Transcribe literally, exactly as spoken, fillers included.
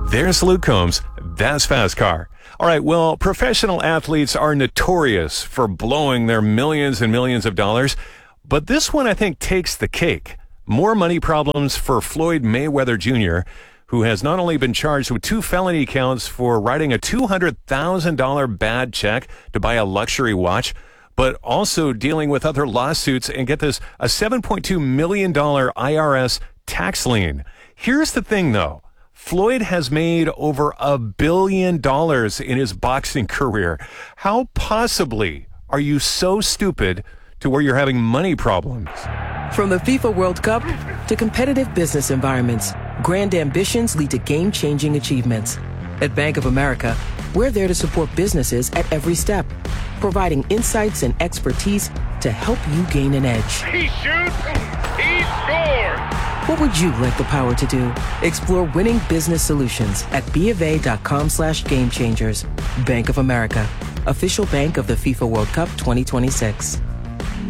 There's Luke Combs. That's Fast Car. All right, well, professional athletes are notorious for blowing their millions and millions of dollars, but this one, I think, takes the cake. More money problems for Floyd Mayweather Junior, who has not only been charged with two felony counts for writing a two hundred thousand dollars bad check to buy a luxury watch, but also dealing with other lawsuits and, get this, a seven point two million dollars I R S tax lien. Here's the thing, though. Floyd has made over a billion dollars in his boxing career. How possibly are you so stupid to where you're having money problems? From the FIFA World Cup to competitive business environments, grand ambitions lead to game-changing achievements. At Bank of America, we're there to support businesses at every step, providing insights and expertise to help you gain an edge. He shoots, he scores! What would you like the power to do? Explore winning business solutions at BofA.com slash game changers. Bank of America, official bank of the FIFA World Cup twenty twenty-six.